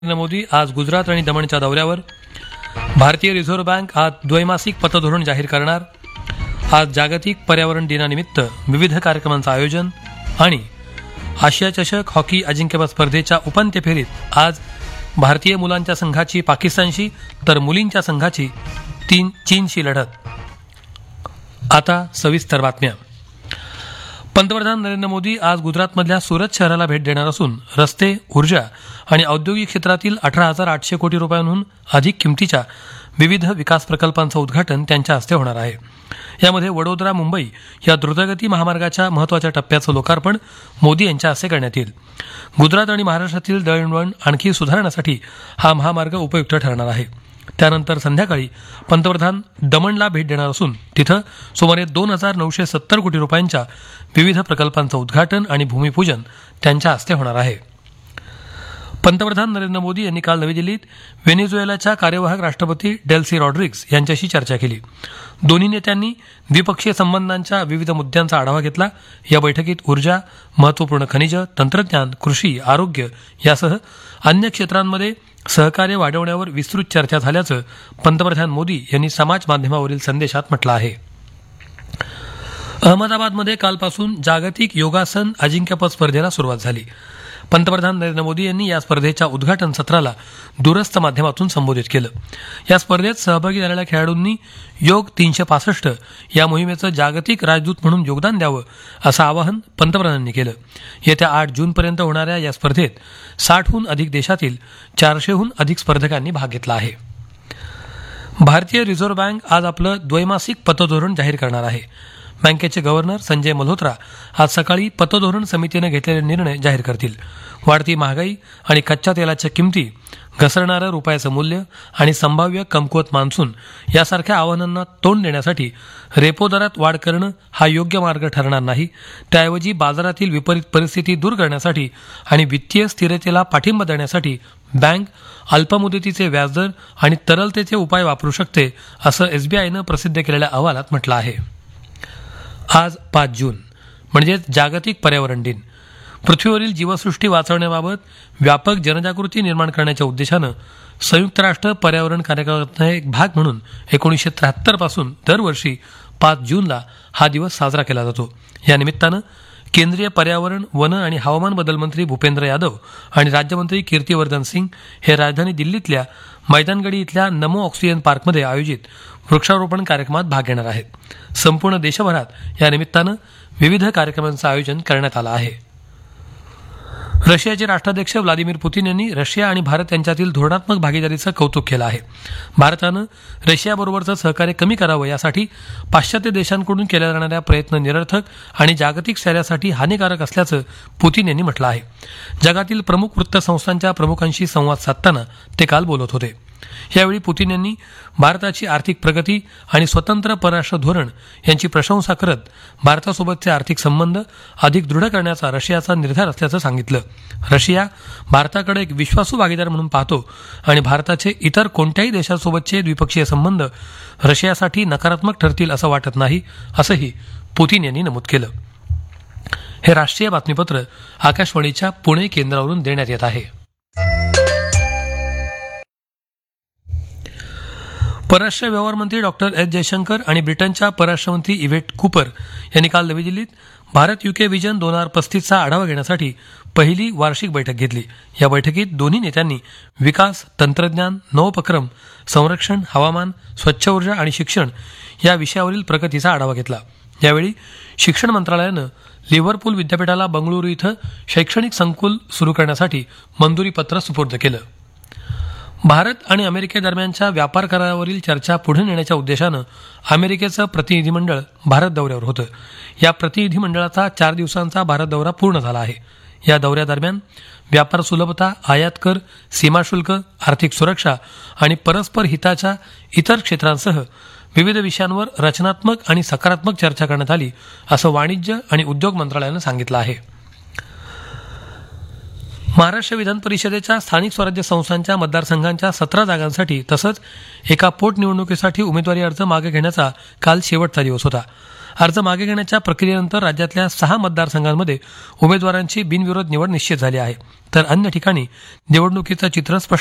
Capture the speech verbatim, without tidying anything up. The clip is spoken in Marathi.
नरेंद्र मोदी आज गुजरात आणि दमणच्या दौऱ्यावर. भारतीय रिझर्व्ह बँक आज द्वैमासिक पतधोरण जाहीर करणार. आज जागतिक पर्यावरण दिनानिमित्त विविध कार्यक्रमांचं आयोजन. आणि आशिया चषक हॉकी अजिंक्यपद स्पर्धेच्या उपांत्य फेरीत आज भारतीय मुलांच्या संघाची पाकिस्तानशी तर मुलींच्या संघाची तीन चीनशी लढत. आता सविस्तर बातम्या. पंतप्रधान नरेंद्र मोदी आज गुजरातमधल्या सुरत शहराला भेट देणार असून रस्ते, ऊर्जा आणि औद्योगिक क्षेत्रातील अठरा हजार आठशे कोटी रुपयांहून अधिक किमतीच्या विविध विकास प्रकल्पांचं उद्घाटन त्यांच्या हस्ते होणार आहे. यामध्ये वडोदरा मुंबई या द्रुतगती महामार्गाच्या महत्वाच्या टप्प्याचं लोकार्पण मोदी यांच्या हस्ते करण्यात येईल. गुजरात आणि महाराष्ट्रातील दळणवळण आणखी सुधारण्यासाठी हा महामार्ग उपयुक्त ठरणार आहे. त्यानंतर संध्याकाळी पंतप्रधान दमणला भेट देणार असून तिथं सुमारे दोन हजार नऊशे सत्तर कोटी रुपयांच्या विविध प्रकल्पांचं उद्घाटन आणि भूमिपूजन त्यांच्या हस्ते होणार आहे. पंतप्रधान नरेंद्र मोदी यांनी काल नवी दिल्लीत व्हेनेझुएलाच्या कार्यवाहक राष्ट्रपती डेल्सी रॉड्रिग्स यांच्याशी चर्चा केली. दोन्ही नेत्यांनी द्विपक्षीय संबंधांच्या विविध मुद्द्यांचा आढावा घेतला. या बैठकीत ऊर्जा, महत्वपूर्ण खनिजं, तंत्रज्ञान, कृषी, आरोग्य यासह अन्य क्षेत्रांमध्ये सहकार्य वाढवण्यावर विस्तृत चर्चा झाल्याचं पंतप्रधान मोदी यांनी समाज माध्यमावरील संदेशात म्हटलं आहे. अहमदाबादमध्ये कालपासून जागतिक योगासन अजिंक्यपद स्पर्धेला सुरुवात झाली. पंतप्रधान नरेंद्र मोदी यांनी या स्पर्धेच्या उद्घाटन सत्राला दूरस्थ माध्यमातून संबोधित केलं. या स्पर्धेत सहभागी झालेल्या खेळाडूंनी योग तीनशे पासष्ट या मोहिमेचं जागतिक राजदूत म्हणून योगदान द्यावं असं आवाहन पंतप्रधानांनी केलं. येत्या आठ जूनपर्यंत होणाऱ्या या स्पर्धेत साठहून अधिक देशातील चारशेहून अधिक स्पर्धकांनी भाग घेतला आहे. भारतीय रिझर्व्ह बँक आज आपलं द्वैमासिक पतधोरण जाहीर करणार आहे. बँकेचे गव्हर्नर संजय मल्होत्रा आज सकाळी पतधोरण समितीनं घेतलेले निर्णय जाहीर करतील. वाढती महागाई आणि कच्च्या तेलाच्या किमती, घसरणारं रुपयाचं मूल्य आणि संभाव्य कमकुवत मान्सून यासारख्या आव्हानांना तोंड देण्यासाठी रेपो दरात वाढ करणं हा योग्य मार्ग ठरणार नाही. त्याऐवजी बाजारातील विपरीत परिस्थिती दूर करण्यासाठी आणि वित्तीय स्थिरतेला पाठिंबा देण्यासाठी बँक अल्पमुदतीचे व्याजदर आणि तरलतेचे उपाय वापरू शकते असं एसबीआयनं प्रसिद्ध केलेल्या अहवालात म्हटलं आहे. आज पाच जून म्हणजेच जागतिक पर्यावरण दिन. पृथ्वीवरील जीवसृष्टी वाचवण्याबाबत व्यापक जनजागृती निर्माण करण्याच्या उद्देशानं संयुक्त राष्ट्र पर्यावरण कार्यक्रमाचा एक भाग म्हणून एकोणीसशे त्र्याहत्तर पासून दरवर्षी पाच जूनला हा दिवस साजरा केला जातो. या निमित्तानं केंद्रीय पर्यावरण, वन आणि हवामान बदल मंत्री भूपेंद्र यादव आणि राज्यमंत्री कीर्तिवर्धन सिंग हे राजधानी दिल्लीतल्या मैदानगडी इथल्या नमो ऑक्सिजन पार्कमध्ये आयोजित वृक्षारोपण कार्यक्रमात भाग घेणार आहेत. संपूर्ण देशभरात या निमित्तानं विविध कार्यक्रमांचं आयोजन करण्यात आलं आहे. रशियाचे राष्ट्राध्यक्ष व्लादिमीर पुतीन यांनी रशिया आणि भारत यांच्यातील धोरणात्मक भागीदारीचं कौतुक केलं आहे. भारतानं रशियाबरोबरचं सहकार्य कमी करावं यासाठी पाश्चात्य देशांकडून केल्या जाणाऱ्या प्रयत्न निरर्थक आणि जागतिक स्थैर्यासाठी हानिकारक असल्याचं पुतीन यांनी म्हटलं आहे. जगातील प्रमुख वृत्तसंस्थांच्या प्रमुखांशी संवाद साधताना ते काल बोलत होते. यावेळी पुतीन यांनी भारताची आर्थिक प्रगती आणि स्वतंत्र परराष्ट्र धोरण यांची प्रशंसा करत भारतासोबतचे आर्थिक संबंध अधिक दृढ करण्याचा रशियाचा निर्धार असल्याचं सांगितलं. रशिया भारताकडे एक विश्वासू भागीदार म्हणून पाहतो आणि भारताचे इतर कोणत्याही देशासोबतचे द्विपक्षीय संबंध रशियासाठी नकारात्मक ठरतील असं वाटत नाही, असंही पुतीन यांनी नमूद केलं. हे राष्ट्रीय बातमीपत्र आकाशवाणीच्या पुणे केंद्रावरून देण्यात येत आहे. परराष्ट्र व्यवहार मंत्री डॉक्टर एस जयशंकर आणि ब्रिटनच्या परराष्ट्र मंत्री इव्हेट कूपर यांनी काल नवी दिल्लीत भारत युके व्हिजन दोन हजार पस्तीसचा आढावा घेण्यासाठी पहिली वार्षिक बैठक घेतली. या बैठकीत दोन्ही नेत्यांनी विकास, तंत्रज्ञान, नवोपक्रम, संरक्षण, हवामान, स्वच्छ ऊर्जा आणि शिक्षण या विषयावरील प्रगतीचा आढावा घेतला. यावेळी शिक्षण मंत्रालयानं लिव्हरपूल विद्यापीठाला बंगळुरू इथं शैक्षणिक संकुल सुरू करण्यासाठी मंजुरी पत्र सुपूर्द केलं. भारत आणि अमेरिकेदरम्यानच्या व्यापार करारावरील चर्चा पुढे नेण्याच्या उद्देशानं अमेरिकेचं प्रतिनिधीमंडळ भारत दौऱ्यावर होतं. या प्रतिनिधीमंडळाचा चार दिवसांचा भारत दौरा पूर्ण झाला आहे. या दौऱ्यादरम्यान व्यापार सुलभता, आयात कर, सीमाशुल्क, आर्थिक सुरक्षा आणि परस्पर हिताच्या इतर क्षेत्रांसह विविध विषयांवर रचनात्मक आणि सकारात्मक चर्चा करण्यात आली असं वाणिज्य आणि उद्योग मंत्रालयानं सांगितलं आहे. महाराष्ट्र विधान परिषदेच्या स्थानिक स्वराज्य संस्थांच्या मतदारसंघांच्या सतरा जागांसाठी तसंच एका पोटनिवडणुकीसाठी उमेदवारी अर्ज मागे घेण्याचा काल शेवटचा दिवस होता. अर्ज मागे घेण्याच्या प्रक्रियेनंतर राज्यातल्या सहा मतदारसंघांमध्ये उमेदवारांची बिनविरोध निवड निश्चित झाली आहे तर अन्य ठिकाणी निवडणुकीचं चित्र स्पष्ट